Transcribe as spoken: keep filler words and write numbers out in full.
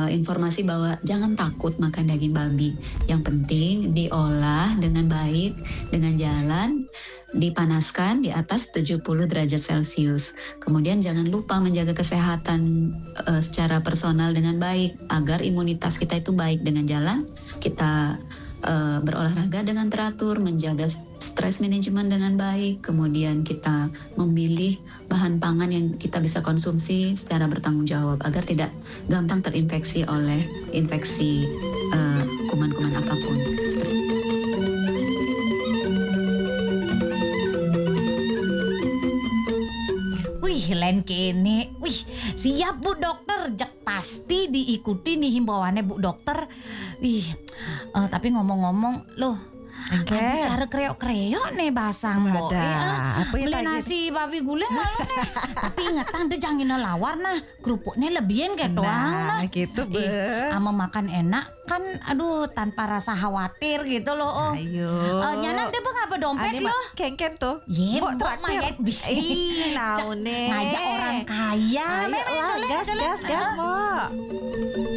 uh, informasi bahwa jangan takut makan daging babi. Yang penting diolah dengan baik, dengan jalan, dipanaskan di atas tujuh puluh derajat Celcius. Kemudian jangan lupa menjaga kesehatan uh, secara personal dengan baik agar imunitas kita itu baik. Dengan jalan kita uh, berolahraga dengan teratur, menjaga stress management dengan baik, kemudian kita memilih bahan pangan yang kita bisa konsumsi secara bertanggung jawab agar tidak gampang terinfeksi oleh infeksi uh, kuman-kuman apapun. Seperti lain kene. Wih, siap Bu Dokter. Jak pasti diikuti nih himbauannya Bu Dokter. Wih, uh, tapi ngomong-ngomong loh, Oke. ada cara kreok-kreok nih basang Mbok. Ada. Ya, Apa yang beli tanya? nasi babi guling malah nih. Tapi ingetan deh jangan lawar nah. Kerupuknya lebihin kayak doang Nah, nah. gitu be. Ih, ama makan enak kan aduh tanpa rasa khawatir gitu loh. Oh. Ayo. Uh, Nyana deh bang apa dompet Ane lo? mak kengken tuh. Ye, Mbok Mbok traktir. mayat bis. Ih, naune. Ngajak orang kaya. Ayo Mene, lah, colek, gas, colek. gas, gas, Mbok.